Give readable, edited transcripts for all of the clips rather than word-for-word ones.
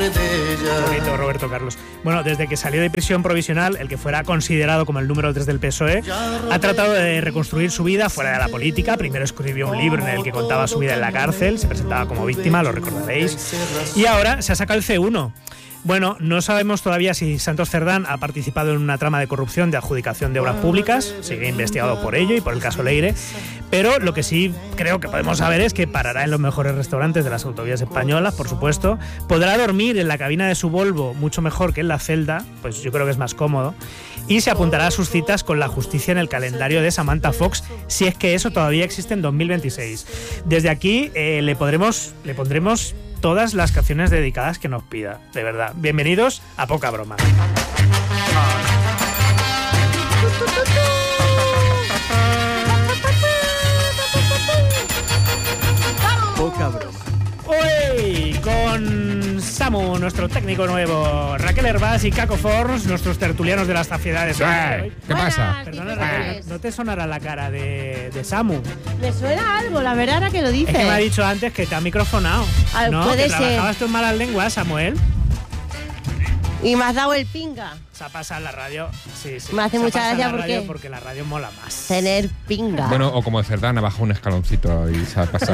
nombre de ella. Bonito, Roberto Carlos. Bueno, desde que salió de prisión provisional, el que fuera considerado como el número 3 del PSOE, ha tratado de reconstruir su vida fuera de la política. Primero escribió un libro en el que contaba su vida en la cárcel, se presentaba como víctima, lo recordaréis. Y ahora se ha sacado el C1. Bueno, no sabemos todavía si Santos Cerdán ha participado en una trama de corrupción de adjudicación de obras públicas, sigue investigado por ello y por el caso Leire, pero lo que sí creo que podemos saber es que parará en los mejores restaurantes de las autovías españolas, por supuesto, podrá dormir en la cabina de su Volvo mucho mejor que en la celda, pues yo creo que es más cómodo, y se apuntará a sus citas con la justicia en el calendario de Samantha Fox, si es que eso todavía existe en 2026. Desde aquí le pondremos todas las canciones dedicadas que nos pida, de verdad. Bienvenidos a Poca Broma. Poca Broma. Hoy con Samu, nuestro técnico nuevo, Raquel Hervás y Caco Forns, nuestros tertulianos de las zafiedades. ¿Qué pasa? Perdona, Raquel, ¿no te sonará la cara de Samu? Me suena algo, la verdad, ahora que lo dices. Es que me ha dicho antes que te ha microfonado. ¿No? Puede que ser. trabajabas tú en malas lenguas, Samuel. Y me has dado el pinga. Se ha pasado en la radio. Sí. Me hace mucha gracia porque la radio mola más. Tener pinga. Bueno, o como Cerdán, ha bajado un escaloncito y se ha pasado.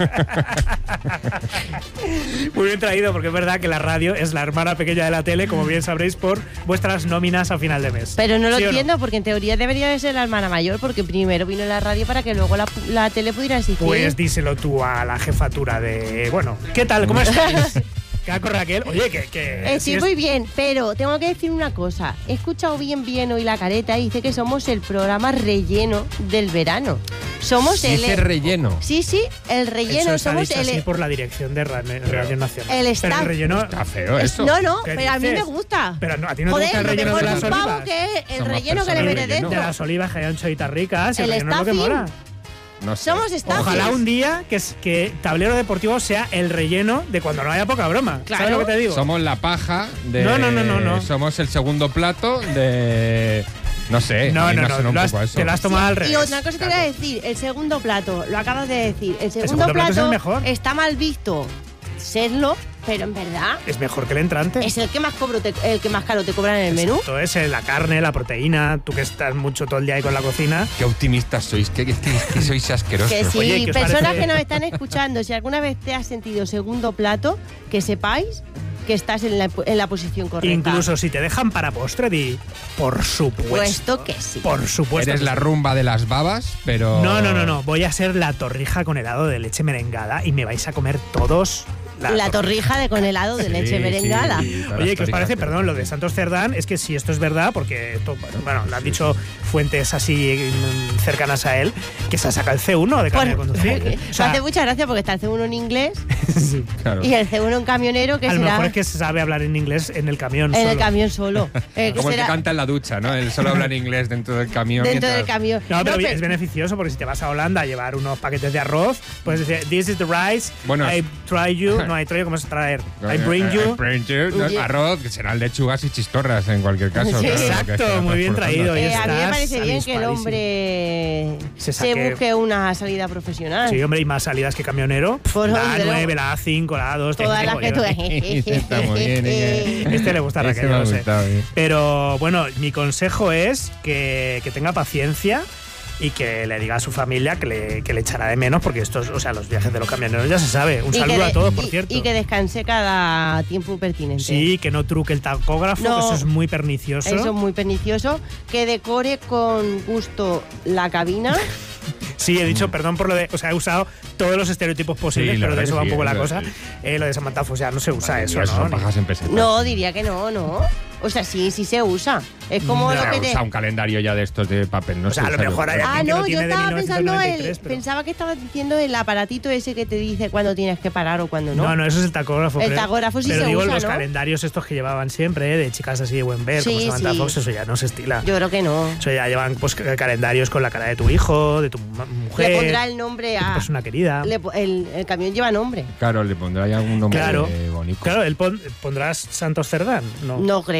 Muy bien traído, porque es verdad que la radio es la hermana pequeña de la tele, como bien sabréis, por vuestras nóminas a final de mes. Pero no lo ¿Sí entiendo, porque en teoría debería de ser la hermana mayor, porque primero vino la radio para que luego la tele pudiera existir. Pues díselo tú a la jefatura de... Bueno, ¿qué tal? ¿Cómo estáis? Caco, Raquel, oye, que Estoy muy bien, pero tengo que decir una cosa. He escuchado bien hoy la careta y dice que somos el programa relleno del verano. Somos Dice relleno. Sí, el relleno. Eso está somos dicho así por la dirección de Radio Nacional. El staff. Pero el relleno... Está feo eso. No, ¿Qué pero a mí me dices? gusta. Pero no, a ti no Joder, te gusta el relleno de las mejor un pavo olivas. que el Son más relleno que le personas metes relleno. dentro. De las olivas que hayan choitas ricas, el El relleno es lo que staffing. mola. No sé. Somos staff. Ojalá un día que Tablero Deportivo sea el relleno de cuando no haya Poca Broma. Claro. ¿Sabes lo que te digo? Somos la paja de... No. Somos el segundo plato de... No sé. No, a mí me suena un lo has- poco a eso. te lo has tomado al revés. Y otra cosa te voy a Caco. decir, el segundo plato, lo acabas de decir, el segundo segundo plato es el plato mejor. está mal visto serlo, pero en verdad Es mejor que el entrante. es el que más caro te cobran en el menú. Esto es la carne, la proteína, tú que estás mucho todo el día ahí con la cocina. Qué optimistas sois, que sois asquerosos. Que sí, Oye, ¿qué os personas parece? que nos están escuchando, si alguna vez te has sentido segundo plato, que sepáis que estás en la posición correcta. Incluso si te dejan para postre, di, por supuesto. Puesto que sí. Por supuesto. Eres que la sí. rumba de las babas, pero... No. Voy a ser la torrija con helado de leche merengada y me vais a comer todos La torrija de con helado de leche merengada. Sí, todas Oye, las ¿qué os parece? torrijas. Perdón, lo de Santos Cerdán es que si esto es verdad, porque esto, bueno, lo han dicho fuentes así cercanas a él, que se ha sacado el C1 de carne de conducir. O sea, Me hace mucha gracia porque está el C1 en inglés sí. Claro. y el C1 en camionero, que A lo será mejor es que se sabe hablar en inglés en el camión en solo. el camión solo. Que Como el que será canta en la ducha, ¿no? Él solo habla en inglés dentro del camión. dentro del mientras- camión. No, pero No, es beneficioso porque si te vas a Holanda a llevar unos paquetes de arroz, puedes decir, this is the rice, Bueno, I try you, no, I try you, ¿cómo es traer? I bring you. No, Yeah. arroz, que serán lechugas y chistorras en cualquier caso. Sí. claro, que Exacto, será muy bien transportando. traído. Hoy a mí me estás parece bien que el avispadísimo. hombre Se se saque- busque una salida profesional. Sí, hombre, y más salidas que camionero. Por La donde A9, no. la A5, la A2. Todas las que tú Está muy bien, Este le gusta a Ese Raquel, me yo ha lo sé. gustado, ¿eh? Pero bueno, mi consejo es que tenga paciencia y que le diga a su familia que le echará de menos, porque estos, o sea, los viajes de los camioneros ya se sabe. Un Y saludo que a todos, por cierto. Y que descanse cada tiempo pertinente. Sí, que no truque el tacógrafo, No. que eso es muy pernicioso. Eso es muy pernicioso. Que decore con gusto la cabina. Sí, he dicho, perdón por lo de... O sea, he usado todos los estereotipos posibles, Sí, la pero de verdad eso que va un sí, poco la eso cosa. sí. Lo de Samantha Fox ya no se usa eso, Y eso ¿no? son pajas en pesetas. No, diría que no. O sea, sí se usa. Es como No, lo que te... Usa un calendario ya de estos de papel, no O sea, se a lo usa mejor de- hay alguien que lo No, yo tiene de estaba pensando 1993, pero- pensaba que estabas diciendo el aparatito ese que te dice cuándo tienes que parar o cuándo no. No, eso es el tacógrafo. El creo. tacógrafo sí pero se digo, usa, los ¿no? calendarios estos que llevaban siempre, de chicas así de buen ver, como Sí, Samantha sí. Fox, eso ya no se estila. Yo creo que no. Eso ya llevan pues calendarios con la cara de tu hijo, de tu mujer, Le pondrá el nombre de tu a... persona querida. El camión lleva nombre. Claro, le pondrá ya algún nombre Claro, bonito. claro, él pondrás Santos Cerdán, ¿no? No creo.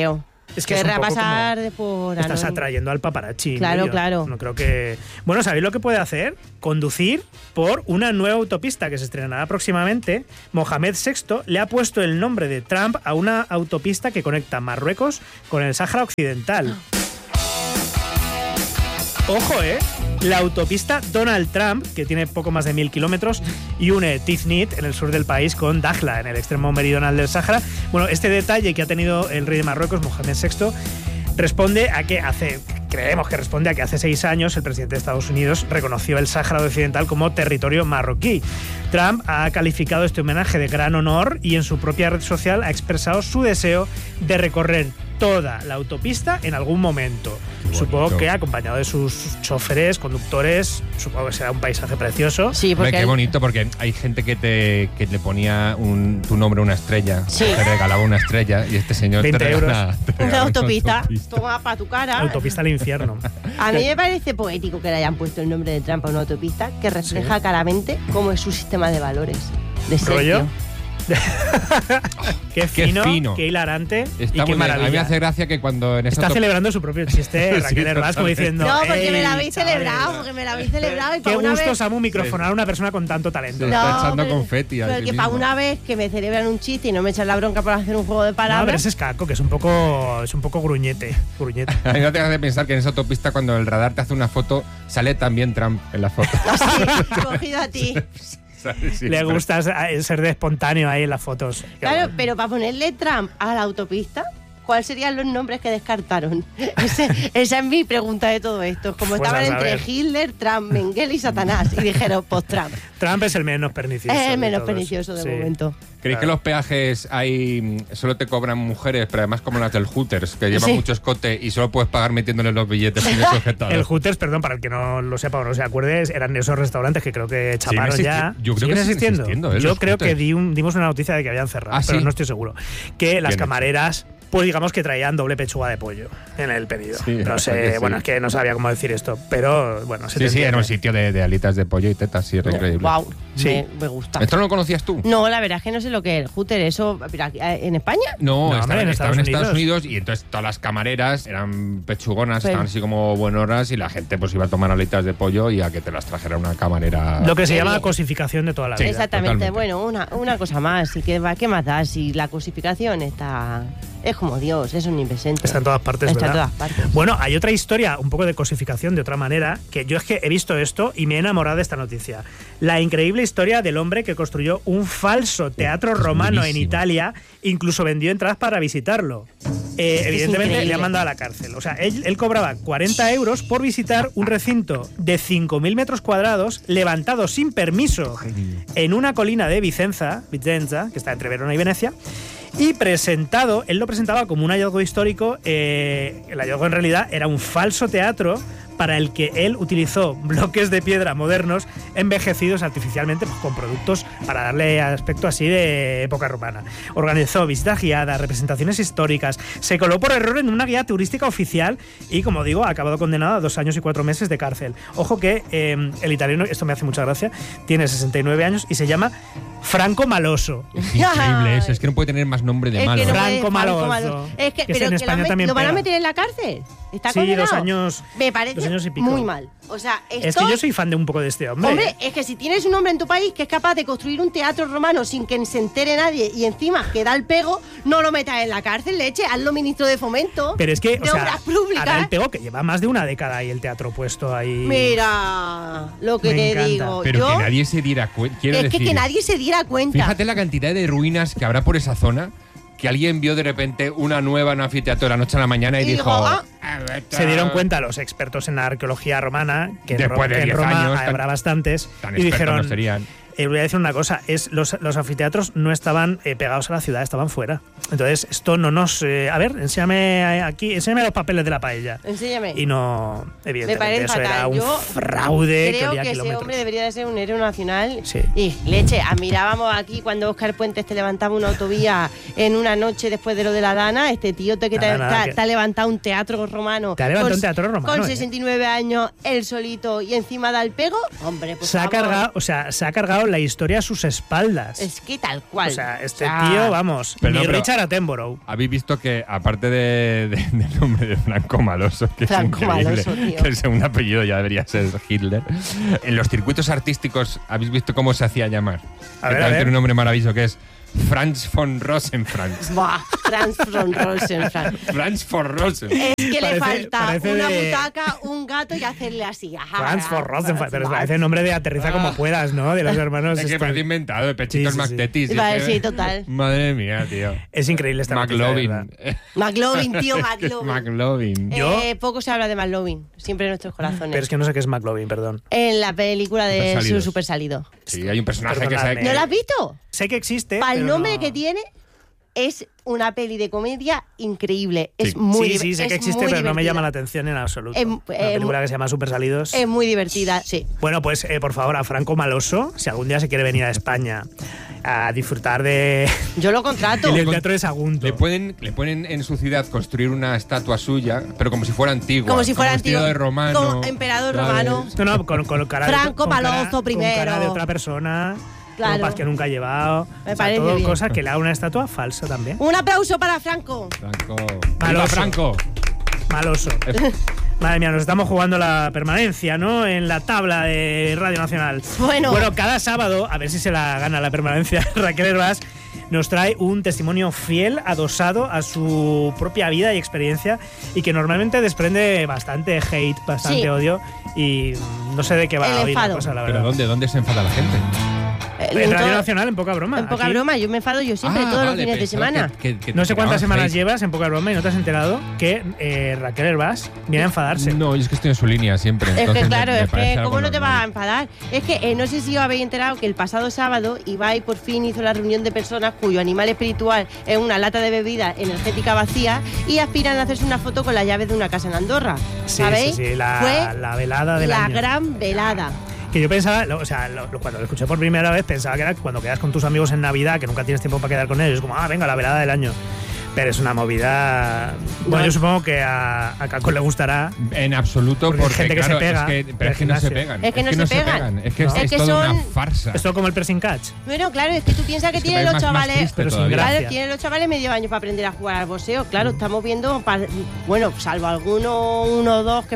Es que es querrá un poco pasar como por... estás atrayendo al paparazzi. Claro, Yo claro. No creo que... Bueno, ¿sabéis lo que puede hacer? Conducir por una nueva autopista que se estrenará próximamente. Mohamed VI le ha puesto el nombre de Trump a una autopista que conecta Marruecos con el Sáhara Occidental. Ojo, la autopista Donald Trump, que tiene poco más de 1000 kilómetros, y une Tiznit, en el sur del país, con Dakhla, en el extremo meridional del Sáhara. Bueno, este detalle que ha tenido el rey de Marruecos, Mohamed VI, creemos que responde a que hace 6 años el presidente de Estados Unidos reconoció el Sáhara Occidental como territorio marroquí. Trump ha calificado este homenaje de gran honor y en su propia red social ha expresado su deseo de recorrer toda la autopista en algún momento. Supongo que acompañado de sus choferes, conductores, supongo que será un paisaje precioso. Sí, porque qué bonito, porque hay gente que le ponía tu nombre a una estrella, te regalaba una estrella y este señor 20 te regala una autopista, toma para tu cara. Autopista al infierno. A mí me parece poético que le hayan puesto el nombre de Trump a una autopista que refleja claramente cómo es su sistema de valores. De ¿Rollo? Qué fino, fino, qué hilarante Está y qué muy bien. maravilla. A mí me hace gracia que cuando en esta Está celebrando su propio chiste, Raquel Hervás, como diciendo... No, porque me la "Ey, habéis chavales, celebrado, porque me la habéis celebrado. Y Qué para una gusto, vez... Samu, microfonar a una persona con tanto talento. Sí. Está echando confeti a Pero sí que mismo. para una vez que me celebran un chiste y no me echan la bronca por hacer un juego de No, pero palabras... ese es Caco, que es un poco gruñete. A mí no te hace pensar que en esa autopista cuando el radar te hace una foto sale también Trump en la foto. Así, cogido a ti. Sí, Le pero- gusta ser de espontáneo ahí en las fotos. Qué Claro, guay. pero para ponerle Trump a la autopista, ¿cuáles serían los nombres que descartaron? Esa es mi pregunta de todo esto. Como Pues estaban a entre saber. Hitler, Trump, Mengele y Satanás. Y dijeron, pues Trump. Trump es el menos pernicioso. Es el de menos todos. pernicioso de Sí. momento. ¿Creéis que los peajes solo te cobran mujeres, pero además como las del Hooters, que llevan Sí. mucho escote y solo puedes pagar metiéndole los billetes en el sujetador? El Hooters, perdón, para el que no lo sepa o no se acuerde, eran esos restaurantes que creo que chaparon existe- ya. yo creo ¿Siguen que siguen existiendo? existiendo, Yo los creo que Hooters. dimos una noticia de que habían cerrado, ¿Ah, pero sí? no estoy seguro. Que las Bien camareras, pues digamos que traían doble pechuga de pollo en el pedido. Sí, no la sé, verdad que sí. bueno, es que no sabía cómo decir esto, pero bueno, se Sí, te sí, era un entiende. sitio de alitas de pollo y tetas, sí, era increíble. Wow, Sí. me gusta. ¿Esto no lo conocías tú? No, la verdad es que no sé lo que es el Hooter. Eso, pero aquí, ¿en España? No, No, estaba hombre, en estaba en Estados Estados Unidos y entonces todas las camareras eran pechugonas, Pero- estaban así como buenoras y la gente pues iba a tomar alitas de pollo y a que te las trajera una camarera. Lo que se Qué llama bien. cosificación de toda la Sí, vida. Exactamente. totalmente. Bueno, una cosa más. ¿Y qué más da? Si la cosificación está... Es como Dios, es omnipresente. Está en todas partes, Está en ¿verdad? todas partes. Bueno, hay otra historia, un poco de cosificación de otra manera, que yo es que he visto esto y me he enamorado de esta noticia. La increíble historia del hombre que construyó un falso teatro esto es romano en buenísimo. Italia, incluso vendió entradas para visitarlo. Evidentemente le increíble. han mandado a la cárcel. O sea, él cobraba 40 euros por visitar un recinto de 5.000 metros cuadrados levantado sin permiso en una colina de Vicenza, que está entre Verona y Venecia, y él lo presentaba como un hallazgo histórico. El hallazgo en realidad era un falso teatro para el que él utilizó bloques de piedra modernos envejecidos artificialmente pues, con productos para darle aspecto así de época romana. Organizó visitas guiadas, representaciones históricas, se coló por error en una guía turística oficial y, como digo, ha acabado condenado a 2 años y 4 meses de cárcel. Ojo que el italiano, esto me hace mucha gracia, tiene 69 años y se llama Franco Maloso. Es increíble eso, es que no puede tener más nombre de Es malo. que no Franco puede- Maloso. Es que, Que pero en que España también lo van a pega. meter en la cárcel. ¿Está Sí, condenado? 2 años. Me parece 2 años y pico. muy mal. O sea, esto... Es que yo soy fan de un poco de este hombre. Hombre, es que si tienes un hombre en tu país que es capaz de construir un teatro romano sin que se entere nadie y encima que da el pego, no lo metas en la cárcel, leche, hazlo ministro de Fomento. Pero es que, de obras públicas. ahora el pego que lleva más de una década ahí el teatro puesto ahí. Mira, lo que Me te encanta. digo. Pero Yo, que nadie se diera cuenta. Quiero es decir, que nadie se diera cuenta. fíjate la cantidad de ruinas que habrá por esa zona, que alguien vio de repente una nueva en un anfiteatro de la noche a la mañana y, Y dijo... dijo, "Ah". Se dieron cuenta los expertos en la arqueología romana, que Después de que en 10 Roma años, habrá bastantes, Tan y expertos dijeron, no serían. voy a decir una cosa, los anfiteatros no estaban pegados a la ciudad, estaban fuera. Entonces, esto no nos... a ver, enséñame los papeles de la paella. Enséñame. Y no, Me evidentemente, parece eso fatal. era un Yo fraude que creo olía que ese kilómetros. hombre debería de ser un héroe nacional. Sí. Y leche, admirábamos aquí cuando Óscar Puentes te levantaba una autovía en una noche después de lo de la Dana. Este tío te ha levantado un teatro romano. Te ha levantado un teatro romano, Con 69 años, él solito y encima da el pego. Hombre, pues Se ha cargado la historia a sus espaldas. Es que tal cual. O sea, este tío, vamos, Pero ni no, Richard Attenborough. Habéis visto que, aparte del nombre de Franco Maloso, que Franco es increíble, Maloso, tío. que el segundo apellido ya debería ser Hitler, en los circuitos artísticos, ¿habéis visto cómo se hacía llamar? A Que ver, también tiene un nombre maravilloso, que es Franz von Rosenfranz. Buah, Franz von Rosenfranz. Franz von Rosenfranz. Es que le falta parece una de- butaca, un gato y hacerle así. Franz von Rosenfeld, pero parece nombre de Aterriza como puedas, ¿no? De los hermanos. Es que estos. parece inventado, de Pechitos Sí, sí, sí. Mactetis. Vale, Es que- sí, total. Madre mía, tío. Es increíble esta noticia, de McLovin. verdad. McLovin, tío, McLovin. McLovin. Yo- Poco se habla de McLovin, siempre en nuestros corazones. Pero es que no sé qué es McLovin, perdón. En la película de su Supersalidos. Super Salido. Sí, hay un personaje que Perdonadme. sabe ¿No que... la has visto? Sé que existe. Para el pero nombre no- que tiene, es una peli de comedia increíble. Sí. Es muy Sí, sé que existe, pero no me llama la atención en absoluto. Una película que se llama Super Salidos. Es muy divertida, sí. Bueno, pues por favor, a Franco Maloso, si algún día se quiere venir a España a disfrutar de Yo lo contrato. del Teatro de Sagunto. Le pueden en su ciudad construir una estatua suya, pero como si fuera antigua. Como si fuera vestido antiguo. de romano. Como emperador ¿sabes? romano. No, con cara Franco con cara- Maloso primero. Con cara de otra persona. Claro. Ropas que nunca ha llevado. Me O sea, parece todo bien. cosas que le haga una estatua falsa también. Un aplauso para Franco. Franco. Maloso. ¡Viva Franco! Maloso. Madre mía, nos estamos jugando la permanencia, ¿no? En la tabla de Radio Nacional. Bueno. Cada sábado, a ver si se la gana la permanencia, Raquel Herbás nos trae un testimonio fiel, adosado a su propia vida y experiencia y que normalmente desprende bastante hate, bastante Sí. odio y no sé de qué va El hoy la enfado. cosa, la ¿Pero verdad. dónde se enfada la gente? En Radio Nacional, en poca broma. En poca aquí. broma, yo me enfado yo siempre, todos los vale, fines de pensaba semana. que No sé cuántas te semanas hate. llevas en poca broma y no te has enterado que Raquel Herbás viene a enfadarse. No, yo es que estoy en su línea siempre. Es que entonces claro, me es parece que algo ¿cómo no te normal. vas a enfadar? Es que no sé si os habéis enterado que el pasado sábado Ibai por fin hizo la reunión de personas cuyo animal espiritual es una lata de bebida energética vacía y aspiran a hacerse una foto con las llaves de una casa en Andorra. Sí, ¿Sabéis? sí, Fue la velada del la año. gran velada. Que yo pensaba, cuando lo escuché por primera vez, pensaba que era cuando quedas con tus amigos en Navidad, que nunca tienes tiempo para quedar con ellos, como, venga, la velada del año. Pero es una movida. Bueno, No. yo supongo que a Caco le gustará. En absoluto, Porque hay porque gente que claro, se pega pero es que no se del pegan. Es que no se pegan. Es que No. es Es que toda son- una farsa. Esto como el pressing catch. Bueno, claro, es que tú piensas que Es que tienen es los más chavales. triste Pero sin todavía. gracia. Claro, tienen los chavales medio año para aprender a jugar al boxeo. Claro, estamos viendo, bueno, salvo algunos, uno o dos que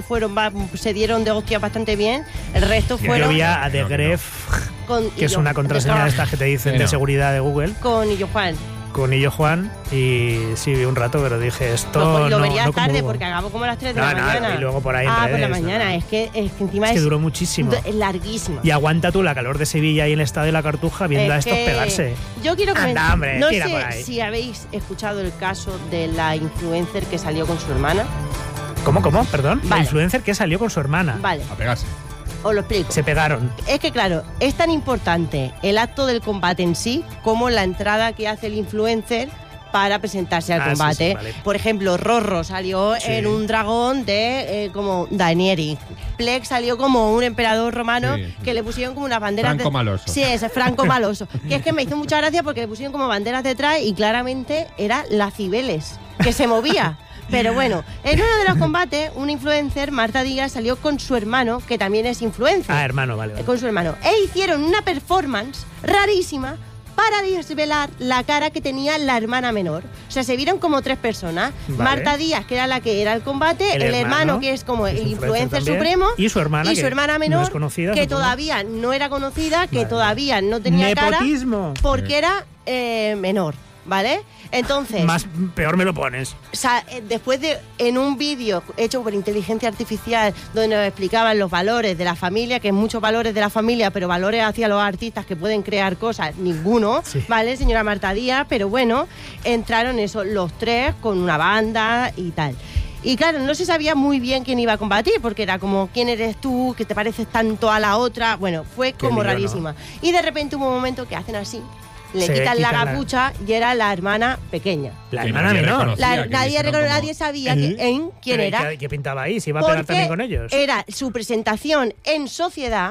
se dieron de hostia bastante bien, el resto Yo fueron vi a The No, no. Gref, con que es Illo- una contraseña de estas que te dicen de No. seguridad de Google, con Illo Juan. con Illo Juan, y sí, vi un rato, pero dije, esto Lo no, verías no como tarde Google. porque acabó como a las 3 de No, la no, mañana. y luego por ahí en por la redes, mañana. no. Es que encima Es que duró muchísimo. Es larguísimo. Y aguanta tú la calor de Sevilla y el estado de la Cartuja viendo a Es estos que pegarse. Yo quiero Anda, comentar. hombre, No tira por sé ahí. si habéis escuchado el caso de la influencer que salió con su hermana. ¿Cómo? Perdón. La Vale. influencer que salió con su hermana. Vale, A pegarse. os lo explico. Se pegaron. Es que claro, es tan importante el acto del combate en sí como la entrada que hace el influencer para presentarse al Ah, sí, combate. sí, vale. Por ejemplo, Rorro salió Sí. en un dragón de como Daenerys. Plex salió como un emperador romano Sí. que le pusieron como unas banderas Franco Maloso. Sí, ese Franco Maloso. Que es que me hizo mucha gracia porque le pusieron como banderas detrás y claramente era la Cibeles, que se movía. Pero bueno, en uno de los combates, una influencer, Marta Díaz, salió con su hermano, que también es influencer. Ah, hermano, vale. Con su hermano. E hicieron una performance rarísima para desvelar la cara que tenía la hermana menor. O sea, se vieron como 3 personas. Vale. Marta Díaz, que era la que era el combate, el hermano, que es como el influencer también, supremo, y su hermana, y su que hermana no menor, es conocida, que supongo. todavía no era conocida, que Vale. todavía no tenía Nepotismo. cara, porque era menor. ¿Vale? Entonces, Peor me lo pones. después de en un vídeo hecho por inteligencia artificial donde nos explicaban los valores de la familia, que es muchos valores de la familia, pero valores hacia los artistas que pueden crear cosas, ninguno, Sí. ¿vale? Señora Marta Díaz, pero bueno, entraron los 3 con una banda y tal. Y claro, no se sabía muy bien quién iba a combatir, porque era como, ¿quién eres tú? ¿Que te pareces tanto a la otra? Bueno, fue como lío, ¿no? rarísima. Y de repente hubo un momento que hacen así, le Se quitan la quitan la- capucha y era la hermana pequeña. La Que hermana nadie menor. reconocía, que dijeron como- Nadie sabía quién Pero, era. ¿Qué pintaba ahí? ¿Se iba a pegar Porque también con ellos? era su presentación en sociedad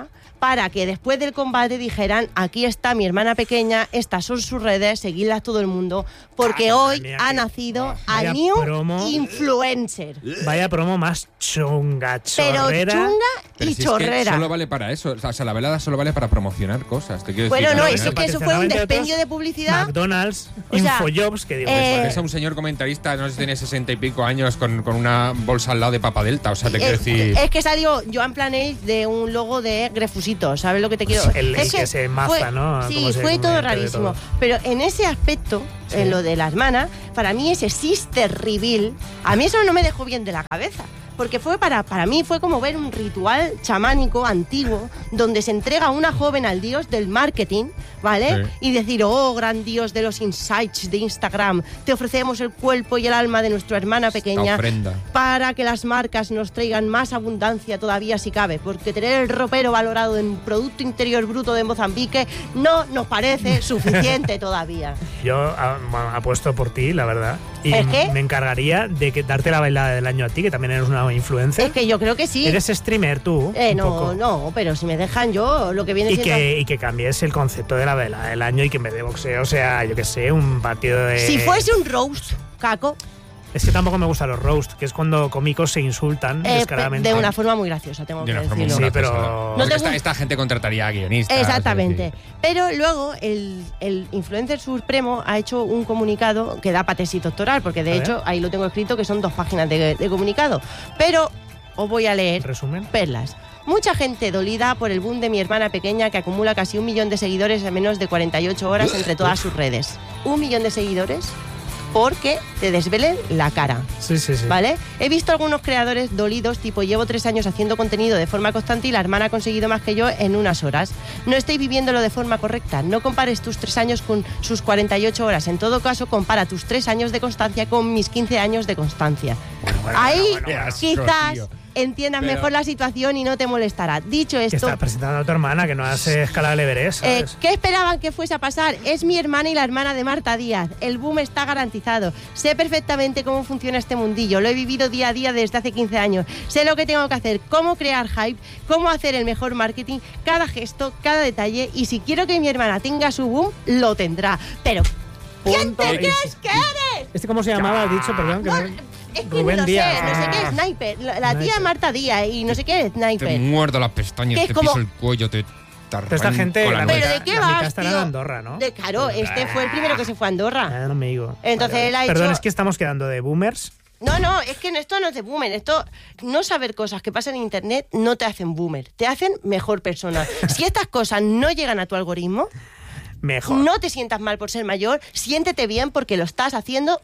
para que después del combate dijeran, aquí está mi hermana pequeña, estas son sus redes, seguidlas todo el mundo, porque hoy ha nacido a New Influencer. Vaya promo más chunga, chorrera. Pero chunga Pero y si chorrera. Es que solo vale para eso. O sea, la velada solo vale para promocionar cosas. Te quiero Bueno, decir, no, ¿no? eso que eso fue un despendio de publicidad. McDonald's, O sea, Infojobs, que digo, Es a un señor comentarista, no sé si tiene 60 y pico años, con una bolsa al lado de papa delta. O sea, te quiero decir. Es que salió Joan Planell de un logo de Grefusito, ¿sabes lo que te quiero? El que se maza, ¿no? Sí, fue todo rarísimo. Pero en ese aspecto, en lo de la hermana, para mí ese sister reveal, a mí eso no me dejó bien de la cabeza. Porque fue para mí fue como ver un ritual chamánico antiguo donde se entrega una joven al dios del marketing, ¿vale? Sí. Y decir, oh, gran dios de los insights de Instagram, te ofrecemos el cuerpo y el alma de nuestra hermana pequeña para que las marcas nos traigan más abundancia todavía si cabe, porque tener el ropero valorado en Producto Interior Bruto de Mozambique no nos parece suficiente todavía. Yo apuesto por ti, la verdad. Y ¿Es qué? me encargaría de darte la bailada del año a ti, que también eres una influencer. Es que yo creo que sí. Eres streamer tú. Un poco. No, pero si me dejan yo lo que viene Y siendo... que cambies el concepto de la velada del año y que en vez de boxeo sea, yo que sé, un partido de... Si fuese un roast, Caco... Es que tampoco me gustan los roast, que es cuando cómicos se insultan descaradamente. De una forma muy graciosa, tengo que decirlo. Sí, pero... No esta gente contrataría a guionistas. Exactamente. Pero luego el influencer supremo ha hecho un comunicado que da para tesis doctoral, porque de hecho ahí lo tengo escrito que son 2 páginas de comunicado. Pero os voy a leer ¿Resumen? perlas. Mucha gente dolida por el boom de mi hermana pequeña que acumula casi 1 millón de seguidores en menos de 48 horas entre todas sus redes. 1 millón de seguidores porque te desvelen la cara. Sí. ¿Vale? He visto algunos creadores dolidos, tipo llevo 3 años haciendo contenido de forma constante y la hermana ha conseguido más que yo en unas horas. No estoy viviéndolo de forma correcta. No compares tus 3 años con sus 48 horas. En todo caso, compara tus 3 años de constancia con mis 15 años de constancia. Ahí quizás entiendas mejor la situación y no te molestará. Dicho esto... Que estás presentando a tu hermana, que no hace escalada el Everest, ¿sabes? ¿Qué esperaban que fuese a pasar? Es mi hermana y la hermana de Marta Díaz. El boom está garantizado. Sé perfectamente cómo funciona este mundillo. Lo he vivido día a día desde hace 15 años. Sé lo que tengo que hacer, cómo crear hype, cómo hacer el mejor marketing, cada gesto, cada detalle. Y si quiero que mi hermana tenga su boom, lo tendrá. Pero... ¿quién te crees que eres? ¿Cómo se llamaba? ¿Has dicho? Perdón. Es que Rubén no Díaz. sé, no sé qué, Sniper. La tía Marta Díaz y no sé qué, Sniper. Te muerdo las pestañas, Que te es como- piso el cuello, te Pero esta gente, arranco la ¿Pero nuca. de qué la mitad vas, estará tío? en Andorra, ¿no? Claro, este fue el primero que se fue a Andorra. Ah, no me digo. Entonces él ha Perdón, hecho- es que estamos quedando de boomers. No, es que esto no es de boomer. Esto, no saber cosas que pasan en internet no te hacen boomer, te hacen mejor persona. Si estas cosas no llegan a tu algoritmo, Mejor. no te sientas mal por ser mayor, siéntete bien porque lo estás haciendo,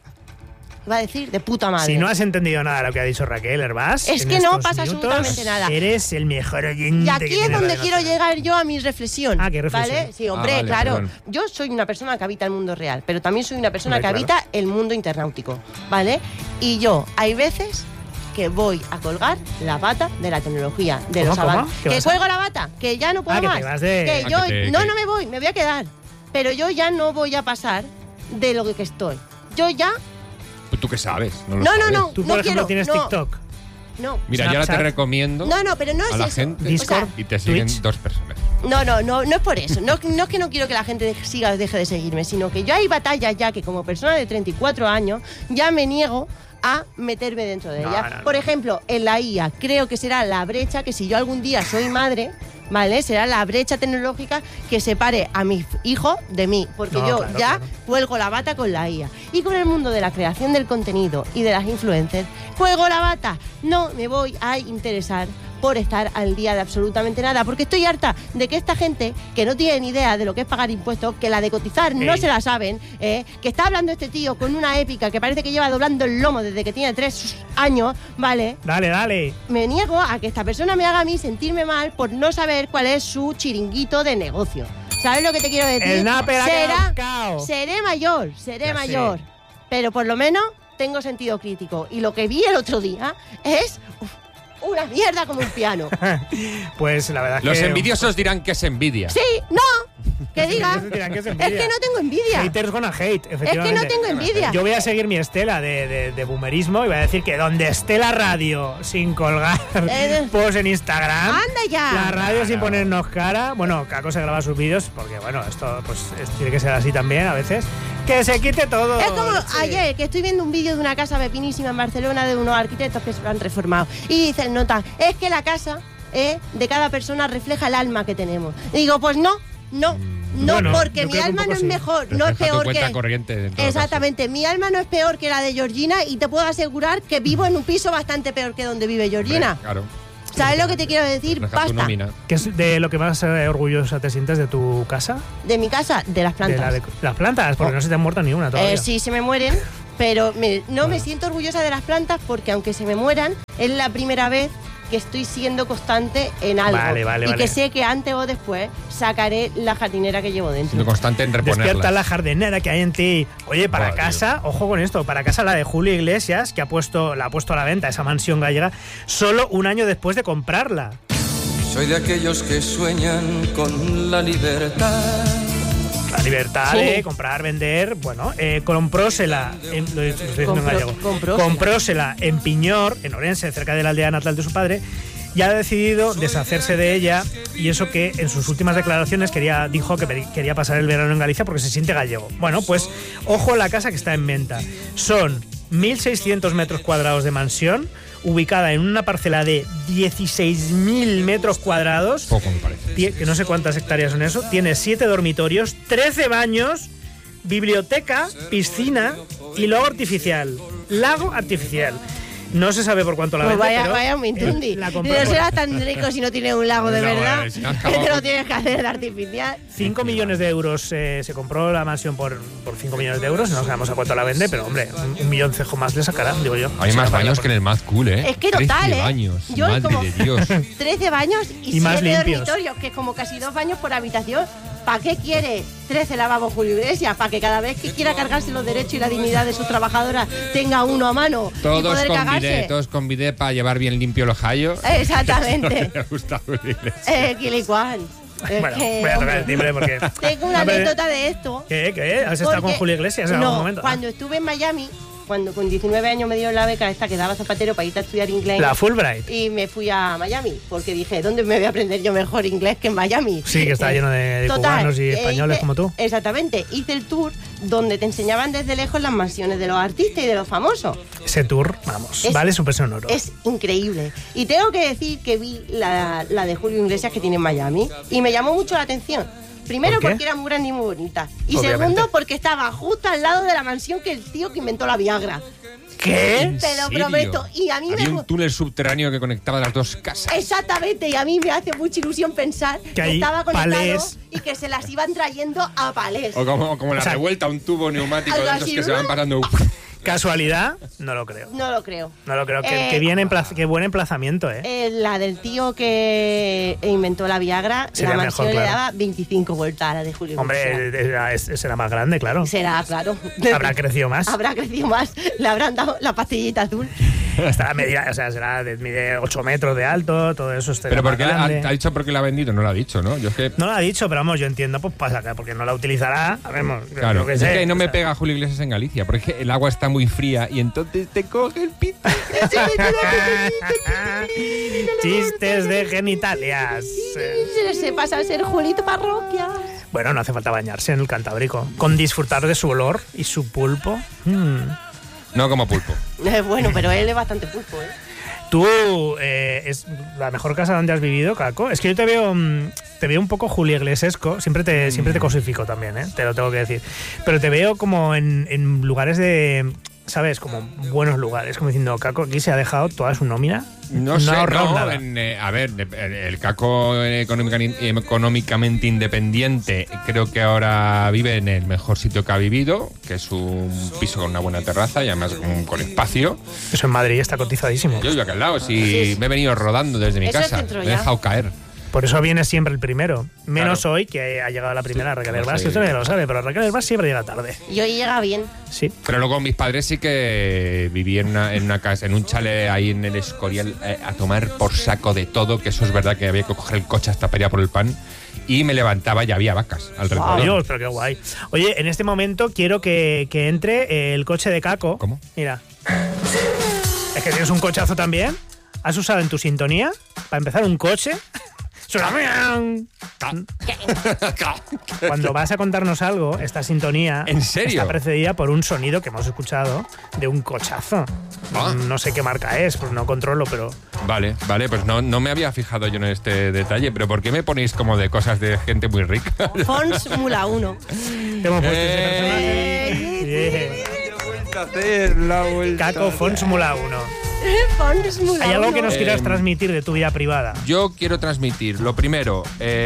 va a decir, de puta madre. Si no has entendido nada de lo que ha dicho Raquel Herbás, Es en que no estos pasa minutos, absolutamente nada. Eres el mejor oyente. Y aquí que es tiene donde Radio quiero Nacional. llegar yo a mi reflexión. Ah, ¿qué reflexión? ¿Vale? Sí, hombre, vale, claro. perdón. Yo soy una persona que habita el mundo real, pero también soy una persona Hombre, que claro. habita el mundo internautico, ¿vale? Y yo, hay veces que voy a colgar la bata de la tecnología, de ¿Cómo, los cómo? avances. ¿Qué Que vas a- cuelgo la bata, que ya no puedo Ah, que más. te vas de- Que Ah, yo, que te- no que- me voy a quedar. Pero yo ya no voy a pasar de lo que estoy. Yo ya... ¿Tú qué sabes? No, sabes. no. Tú, por ejemplo, quiero, tienes no. TikTok. No. Mira, yo ahora te Snapchat. recomiendo No, pero no es a la eso. gente Discord. y te siguen Twitch. 2 personas. No es por eso. No es que no quiero que la gente siga o deje de seguirme, sino que yo hay batallas ya que como persona de 34 años ya me niego a meterme dentro de No, ella. no. Por ejemplo, en la IA creo que será la brecha que si yo algún día soy madre, ¿vale? Será la brecha tecnológica que separe a mis hijos de mí, porque No, yo claro, ya claro. cuelgo la bata con la IA. Y con el mundo de la creación del contenido y de las influencers, cuelgo la bata. No me voy a interesar por estar al día de absolutamente nada, porque estoy harta de que esta gente que no tiene ni idea de lo que es pagar impuestos, que la de cotizar no Ey. se la saben, que está hablando este tío con una épica que parece que lleva doblando el lomo desde que tiene 3 años, ¿vale? Dale. Me niego a que esta persona me haga a mí sentirme mal por no saber cuál es su chiringuito de negocio. ¿Sabes lo que te quiero decir? El Naper ha quedado cao. Seré mayor, Ya mayor. sé. Pero por lo menos tengo sentido crítico. Y lo que vi el otro día es una mierda como un piano. Pues la verdad es Los que... envidiosos dirán que es envidia. Sí, no. Que diga. Dirán que Es que no tengo envidia. Haters gonna hate, efectivamente. Es que no tengo envidia. Yo voy a seguir mi estela de boomerismo y voy a decir que donde esté la radio sin colgar post en Instagram, ¡Anda ya! la radio sin ponernos cara, bueno, Caco se graba sus vídeos porque, bueno, esto pues tiene que ser así también a veces, que se quite todo. Es como sí. ayer, que estoy viendo un vídeo de una casa pepinísima en Barcelona de unos arquitectos que se lo han reformado. Y dicen, nota, es que la casa de cada persona refleja el alma que tenemos. Y digo, pues no, Bueno, porque yo mi creo que un alma poco no es sí. mejor, no es Refleja tu peor cuenta que... corriente, en todo Exactamente, mi alma no es peor que la de Georgina y te puedo asegurar que vivo en un piso bastante peor que donde vive caso. Georgina. Hombre, claro. ¿Sabes lo que te quiero decir? Refleja tu Basta. nómina. ¿Qué es de lo que más orgullosa te sientes de tu casa? De mi casa, de las plantas. De las plantas, porque no se te han muerto ni una todavía. Sí, se me mueren, pero me siento orgullosa de las plantas porque aunque se me mueran, es la primera vez que estoy siendo constante en algo. Vale, y que sé que antes o después sacaré la jardinera que llevo dentro. Siendo constante en reponerlas. Despierta la jardinera que hay en ti. Oye, para Vale. casa, ojo con esto, para casa la de Julio Iglesias, que la ha puesto a la venta, esa mansión gallega, solo un año después de comprarla. Soy de aquellos que sueñan con la libertad. La libertad de comprar, vender, bueno, comprósela, lo estoy diciendo en gallego, comprósela en Piñor, en Orense, cerca de la aldea natal de su padre, y ha decidido deshacerse de ella, y eso que en sus últimas declaraciones dijo que quería pasar el verano en Galicia porque se siente gallego. Bueno, pues ojo la casa que está en venta. Son 1.600 metros cuadrados de mansión, ubicada en una parcela de 16.000 metros cuadrados. Poco me parece. Que no sé cuántas hectáreas son eso. Tiene 7 dormitorios, 13 baños, biblioteca, piscina y lago artificial. Lago artificial. No se sabe por cuánto la Pues vende, pero vaya un mintundi. la No compramos. será tan rico si no tiene un lago de Un lago, verdad. si no has Que acabado te lo con- tienes que hacer de artificial. 5 millones de euros se compró la mansión por 5 millones de euros. No sabemos a cuánto la vende, pero hombre, un milloncejo más le sacará, digo yo. Hay Sí, más la baños paga que en el Mad Cool, ¿eh? Es que total, 13 ¿eh? baños, Yo madre como- de Dios. 13 baños y más 7 limpios. dormitorios, que es como casi 2 baños por habitación. ¿Para qué quiere 13 lavabos Julio Iglesias? ¿Para que cada vez que quiera cargarse los derechos y la dignidad de sus trabajadoras tenga uno a mano y poder Todos con bidet para llevar bien limpio los jallos. Exactamente. Me gusta Julio Iglesias. Quilicuán. Es Bueno, que, voy a tocar hombre, el timbre porque... tengo una No, pero- anécdota de esto. ¿Qué? ¿Has estado con Porque- Julio Iglesias en algún momento? Cuando estuve en Miami, cuando con 19 años me dieron la beca esta que daba Zapatero para irte a estudiar inglés. La Fulbright. Y me fui a Miami, porque dije, ¿dónde me voy a aprender yo mejor inglés que en Miami? Sí, que está lleno de Total, cubanos y españoles hice- como tú. Exactamente, hice el tour donde te enseñaban desde lejos las mansiones de los artistas y de los famosos. Ese tour, vamos, Es- vale súper sonoro. Es increíble. Y tengo que decir que vi la de Julio Iglesias que tiene en Miami y me llamó mucho la atención. Primero ¿Por qué? porque era muy grande y muy bonita. Y Obviamente. segundo porque estaba justo al lado de la mansión que el tío que inventó la Viagra. ¿Qué? Te lo serio? prometo. Y a mí Había me... un túnel subterráneo que conectaba las dos casas. Exactamente, y a mí me hace mucha ilusión pensar que hay estaba conectado palés. y que se las iban trayendo a palés. O como la O sea, revuelta, un tubo neumático algo de esos así, que se van ¿no? pasando. ¿Casualidad? No lo creo. No lo creo. No lo creo. Qué buen emplazamiento, ¿eh? La del tío que inventó la Viagra, Sería la mejor, mansión le claro. daba 25 vueltas a la de Julio Iglesias. Hombre, será más grande, claro. Será, claro. Habrá crecido más. Habrá crecido más. Le habrán dado la pastillita azul. Estará medida, o sea, mide 8 metros de alto, todo eso. Pero ¿por qué la ha dicho por qué la ha vendido? No lo ha dicho, ¿no? Yo es que. No lo ha dicho, pero vamos, yo entiendo, pues pasa acá, porque no la utilizará. Vamos, Claro, yo qué es sé, que no o me sea. pega Julio Iglesias en Galicia, porque es que el agua está muy fría y entonces te coge el pito. Chistes de genitalias. Se pasa a ser Julito Parroquia. Bueno, no hace falta bañarse en el Cantábrico. Con disfrutar de su olor y su pulpo. No como pulpo. Bueno, pero él es bastante pulpo, ¿eh? Tú, es la mejor casa donde has vivido, Caco. Es que yo te veo un poco Julio Iglesiesco. Siempre te cosifico también, ¿eh? Te lo tengo que decir. Pero te veo como en lugares de... ¿Sabes? Como buenos lugares. Como diciendo, Caco aquí se ha dejado toda su nómina. No sé, ha ahorrado no, nada. a ver, el Caco económicamente independiente creo que ahora vive en el mejor sitio que ha vivido, que es un piso con una buena terraza y además con espacio. Eso en Madrid está cotizadísimo. Yo vivo aquí al lado, si me he venido rodando desde mi Eso es casa, centro me he ya. dejado caer. Por eso viene siempre el primero. Menos Claro. hoy, que ha llegado la primera, Raquel no Herbás, sé. que usted ya lo sabe, pero Raquel Herbás siempre llega tarde. Y hoy llega bien. Sí. Pero luego mis padres sí que vivían en una casa, en un chalet ahí en el Escorial, a tomar por saco de todo, que eso es verdad que había que coger el coche hasta para ir a por el pan, y me levantaba y había vacas alrededor. Dios, pero qué guay. Oye, en este momento quiero que entre el coche de Caco. ¿Cómo? Mira. Es que tienes un cochazo también. ¿Has usado en tu sintonía, para empezar, un coche? Suena miau. Cuando vas a contarnos algo, esta sintonía ¿En serio? está precedida por un sonido que hemos escuchado de un cochazo. Ah. No sé qué marca es, pues no controlo, pero... Vale, pues no me había fijado yo en este detalle, pero ¿por qué me ponéis como de cosas de gente muy rica? Fórmula 1. Te hemos puesto ese personaje. La vuelta. Caco Fórmula 1. Fórmula ¿Hay algo 1. que nos quieras transmitir de tu vida privada? Yo quiero transmitir, lo primero,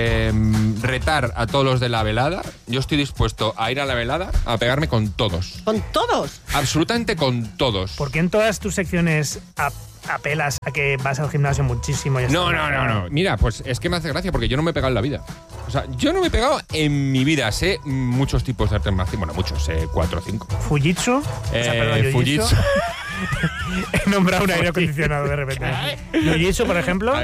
retar a todos los de la velada. Yo estoy dispuesto a ir a la velada a pegarme con todos. Con todos. Absolutamente con todos. Porque en todas tus secciones apelas a que vas al gimnasio muchísimo. Y No. Mira, pues es que me hace gracia porque yo no me he pegado en la vida. O sea, yo no me he pegado en mi vida. Sé muchos tipos de artes marciales. Bueno, muchos, sé 4 o 5. Fujitsu. Fujitsu. He nombrado un aire acondicionado de repente. Jiu-Jitsu, por ejemplo,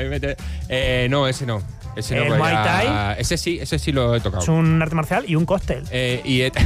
No, ese no. Ese no. ¿El Muay Thai? Ese sí lo he tocado. es un arte marcial y un cóctel. Y he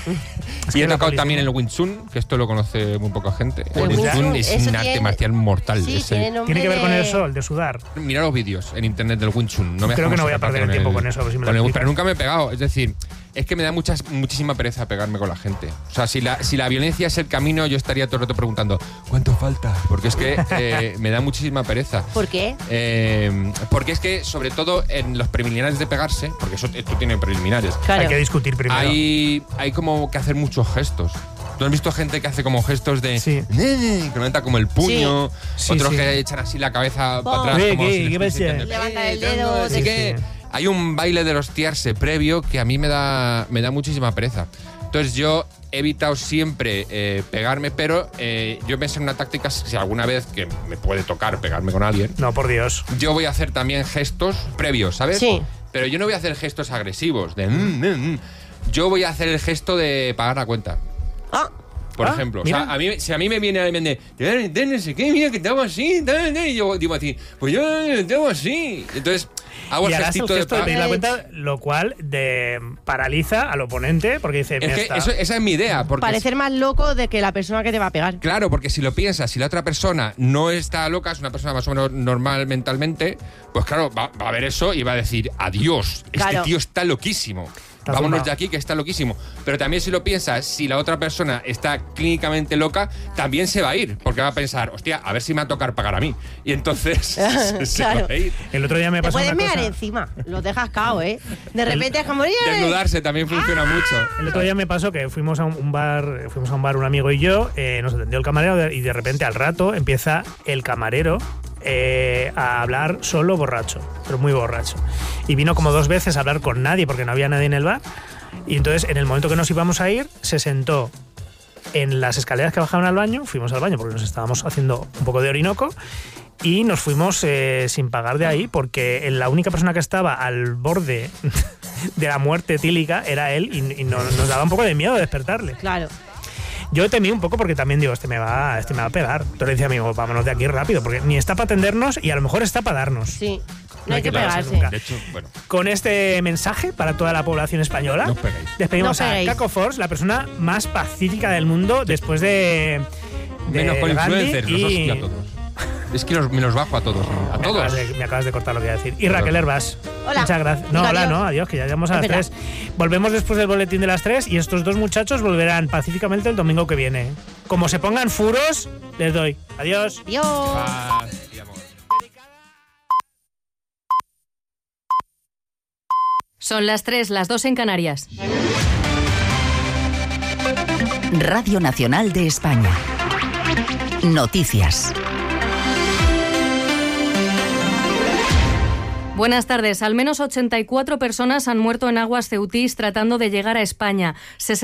que la tocado policía- también el Wing Chun, que esto lo conoce muy poca gente. El El Wing Wing Chun Chun, es eso un arte tiene- marcial mortal. Sí, Ese- tiene nombre Tiene que ver con de- el sol, de sudar. Mira los vídeos en internet del Wing Chun. No me Creo que dejamos no voy a escapar perder el tiempo con eso, a ver si me lo explicas. pero nunca me he pegado. Es decir, es que me da muchísima pereza pegarme con la gente. O sea, si la violencia es el camino, yo estaría todo el rato preguntando ¿cuánto falta? Porque es que me da muchísima pereza. ¿Por qué? Porque es que, sobre todo en los preliminares de pegarse, porque esto tiene preliminares, Claro. Hay que discutir primero. hay como que hacer muchos gestos. ¿Tú has visto gente que hace como gestos de Sí. que levanta como el puño, Sí, otros sí. que echan así la cabeza Oh. para atrás? Oye, como ¿qué- si les qué ves estuviese ya? diciendo, Levanta el tengo dedo, no sé sí, qué". sí. Hay un baile de hostiarse previo que a mí me da muchísima pereza. Entonces yo he evitado siempre pegarme, pero yo pensé en una táctica, si alguna vez que me puede tocar pegarme con alguien, No, por Dios. yo voy a hacer también gestos previos, ¿sabes? Sí. Pero yo no voy a hacer gestos agresivos de Yo voy a hacer el gesto de pagar la cuenta. Ah, Por Ah, ejemplo, mira. o sea, si a mí me viene alguien de no sé qué, mira que estamos así, y yo digo así, pues yo estamos así. Entonces, hago Y el harás el gestito de gesto de pedir la pagar. cuenta, lo cual paraliza al oponente porque dice, Es "Mira, que está". esa es mi idea. Porque parecer más loco de que la persona que te va a pegar. Claro, porque si lo piensas, si la otra persona no está loca, es una persona más o menos normal mentalmente, pues claro, va a ver eso y va a decir, adiós, este Claro. tío está loquísimo. Está Vámonos zumbao. de aquí que está loquísimo. Pero también si lo piensas, si la otra persona está clínicamente loca, también se va a ir, porque va a pensar, hostia, a ver si me va a tocar pagar a mí. Y entonces se Claro. va a ir. El otro día me Te pasó puedes una mear cosa. encima. Los dejas cao, ¿eh? De repente es como... Desnudarse también funciona mucho. El otro día me pasó que fuimos a un bar, un amigo y yo, nos atendió el camarero y de repente al rato empieza el camarero a hablar solo borracho, pero muy borracho. Y vino como 2 veces a hablar con nadie porque no había nadie en el bar. Y entonces, en el momento que nos íbamos a ir, se sentó en las escaleras que bajaban al baño, fuimos al baño porque nos estábamos haciendo un poco de orinoco y nos fuimos sin pagar de ahí porque la única persona que estaba al borde de la muerte etílica era él y nos daba un poco de miedo despertarle. Claro. Yo temí un poco porque también digo, este me va a pegar. Entonces le decía a mi amigo, vámonos de aquí rápido, porque ni está para atendernos y a lo mejor está para darnos. Sí. No No hay hay que que pegarse pegarse. nunca. De hecho, bueno, Con este mensaje para toda la población española, no os peguéis. despedimos No a peguéis. Caco Force, la persona más pacífica del mundo después de Menos con Gandhi influencers, los hostia a todos. Es que me los bajo a todos. A Me todos. acabas de cortar lo que iba a decir. Y Raquel Herbás. Hola. Muchas gracias. No, Digo hola, adiós. no, adiós, que ya llegamos a las Es verdad. 3. Volvemos después del boletín de las 3 y estos 2 muchachos volverán pacíficamente el domingo que viene. Como se pongan furos, les doy. Adiós. Adiós. Paz y amor. Son las 3, las 2 en Canarias. Radio Nacional de España. Noticias. Buenas tardes. Al menos 84 personas han muerto en aguas ceutís tratando de llegar a España.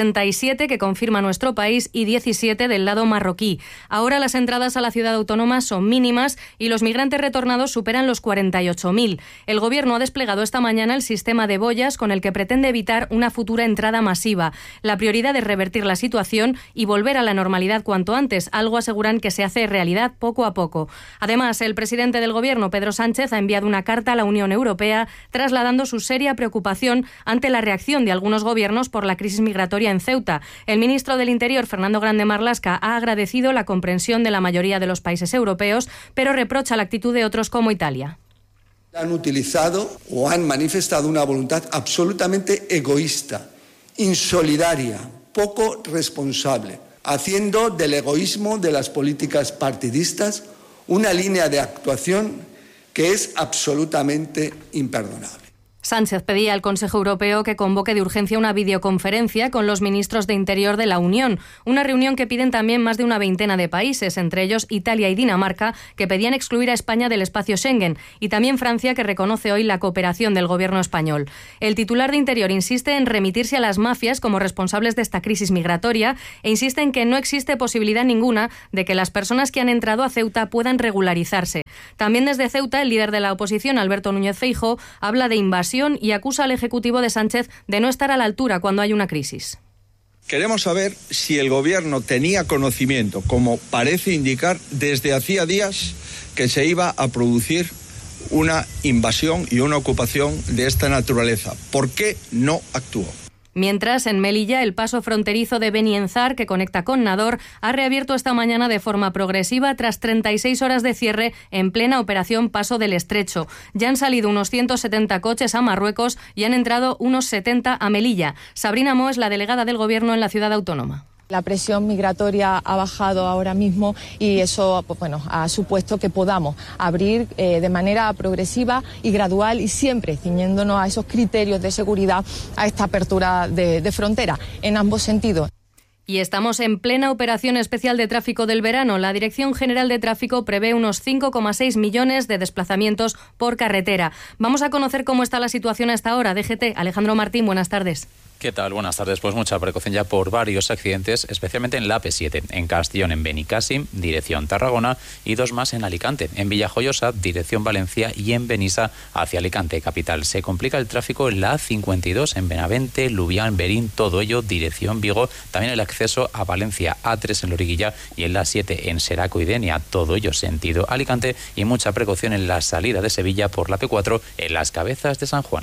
67 que confirma nuestro país y 17 del lado marroquí. Ahora las entradas a la ciudad autónoma son mínimas y los migrantes retornados superan los 48.000. El Gobierno ha desplegado esta mañana el sistema de boyas con el que pretende evitar una futura entrada masiva. La prioridad es revertir la situación y volver a la normalidad cuanto antes, algo aseguran que se hace realidad poco a poco. Además, el presidente del Gobierno, Pedro Sánchez, ha enviado una carta a la Unión Europea trasladando su seria preocupación ante la reacción de algunos gobiernos por la crisis migratoria en Ceuta. El ministro del Interior, Fernando Grande Marlaska, ha agradecido la comprensión de la mayoría de los países europeos, pero reprocha la actitud de otros como Italia. Han utilizado o han manifestado una voluntad absolutamente egoísta, insolidaria, poco responsable, haciendo del egoísmo de las políticas partidistas una línea de actuación que es absolutamente imperdonable. Sánchez pedía al Consejo Europeo que convoque de urgencia una videoconferencia con los ministros de Interior de la Unión, una reunión que piden también más de una veintena de países, entre ellos Italia y Dinamarca, que pedían excluir a España del espacio Schengen, y también Francia, que reconoce hoy la cooperación del Gobierno español. El titular de Interior insiste en remitirse a las mafias como responsables de esta crisis migratoria e insiste en que no existe posibilidad ninguna de que las personas que han entrado a Ceuta puedan regularizarse. También desde Ceuta, el líder de la oposición, Alberto Núñez Feijóo, habla de invasión y acusa al Ejecutivo de Sánchez de no estar a la altura cuando hay una crisis. Queremos saber si el Gobierno tenía conocimiento, como parece indicar, desde hacía días que se iba a producir una invasión y una ocupación de esta naturaleza. ¿Por qué no actuó? Mientras, en Melilla, el paso fronterizo de Benienzar, que conecta con Nador, ha reabierto esta mañana de forma progresiva tras 36 horas de cierre en plena operación Paso del Estrecho. Ya han salido unos 170 coches a Marruecos y han entrado unos 70 a Melilla. Sabrina Mo es la delegada del Gobierno en la ciudad autónoma. La presión migratoria ha bajado ahora mismo y eso ha supuesto que podamos abrir de manera progresiva y gradual y siempre ciñéndonos a esos criterios de seguridad a esta apertura de frontera en ambos sentidos. Y estamos en plena operación especial de tráfico del verano. La Dirección General de Tráfico prevé unos 5,6 millones de desplazamientos por carretera. Vamos a conocer cómo está la situación a esta hora. DGT, Alejandro Martín, buenas tardes. ¿Qué tal? Buenas tardes. Pues mucha precaución ya por varios accidentes, especialmente en la AP7, en Castellón, en Benicàssim, dirección Tarragona, y dos más en Alicante, en Villajoyosa, dirección Valencia, y en Benissa, hacia Alicante, capital. Se complica el tráfico en la A52, en Benavente, Lubián, Berín, todo ello, dirección Vigo. También el acceso a Valencia, A3 en Loriguilla, y en la A7 en Seraco y Denia, todo ello sentido Alicante, y mucha precaución en la salida de Sevilla por la P4, en Las Cabezas de San Juan.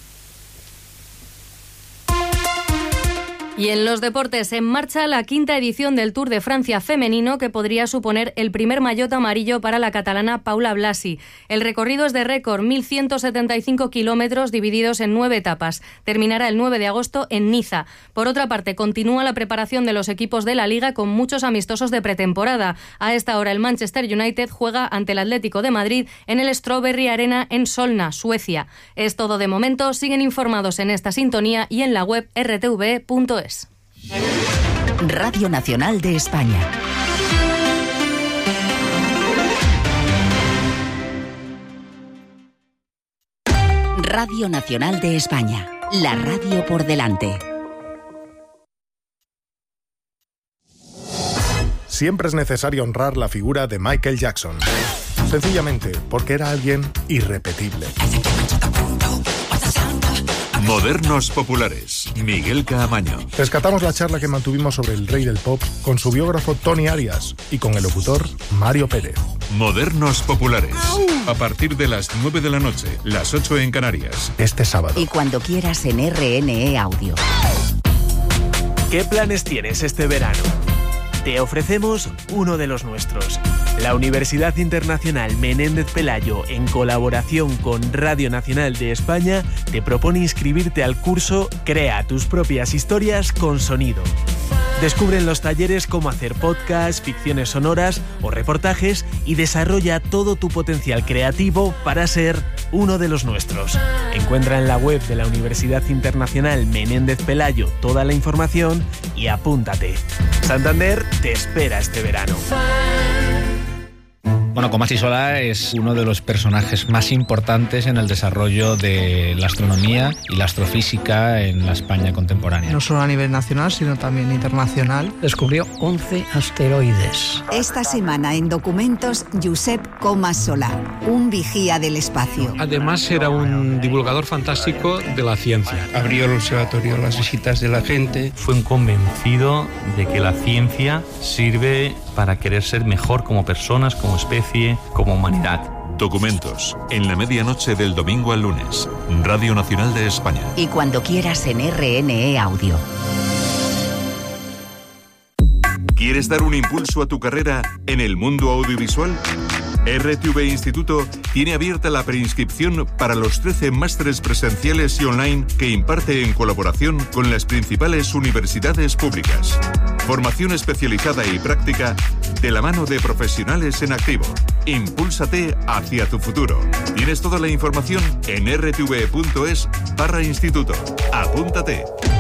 Y en los deportes, en marcha la quinta edición del Tour de Francia femenino, que podría suponer el primer maillot amarillo para la catalana Paula Blasi. El recorrido es de récord, 1.175 kilómetros divididos en 9 etapas. Terminará el 9 de agosto en Niza. Por otra parte, continúa la preparación de los equipos de la Liga con muchos amistosos de pretemporada. A esta hora el Manchester United juega ante el Atlético de Madrid en el Strawberry Arena en Solna, Suecia. Es todo de momento. Siguen informados en esta sintonía y en la web rtv.es. Radio Nacional de España. Radio Nacional de España. La radio por delante. Siempre es necesario honrar la figura de Michael Jackson. Sencillamente porque era alguien irrepetible. Modernos populares. Miguel Caamaño. Rescatamos la charla que mantuvimos sobre el rey del pop con su biógrafo Tony Arias y con el locutor Mario Pérez. Modernos populares. A partir de las 9 de la noche, las 8 en Canarias. Este sábado. Y cuando quieras en RNE Audio. ¿Qué planes tienes este verano? Te ofrecemos uno de los nuestros. La Universidad Internacional Menéndez Pelayo, en colaboración con Radio Nacional de España, te propone inscribirte al curso Crea tus propias historias con sonido. Descubre en los talleres cómo hacer podcasts, ficciones sonoras o reportajes y desarrolla todo tu potencial creativo para ser uno de los nuestros. Encuentra en la web de la Universidad Internacional Menéndez Pelayo toda la información y apúntate. Santander te espera este verano. Bueno, Comas Solà es uno de los personajes más importantes en el desarrollo de la astronomía y la astrofísica en la España contemporánea. No solo a nivel nacional, sino también internacional. Descubrió 11 asteroides. Esta semana en Documentos, Josep Comas Solà, un vigía del espacio. Además era un divulgador fantástico de la ciencia. Abrió el observatorio a las visitas de la gente. Fue un convencido de que la ciencia sirve para querer ser mejor como personas, como especie, como humanidad. Documentos, en la medianoche del domingo al lunes, Radio Nacional de España. Y cuando quieras en RNE Audio. ¿Quieres dar un impulso a tu carrera en el mundo audiovisual? RTV Instituto tiene abierta la preinscripción para los 13 másteres presenciales y online que imparte en colaboración con las principales universidades públicas. Formación especializada y práctica de la mano de profesionales en activo. Impúlsate hacia tu futuro. Tienes toda la información en rtv.es/instituto. Apúntate.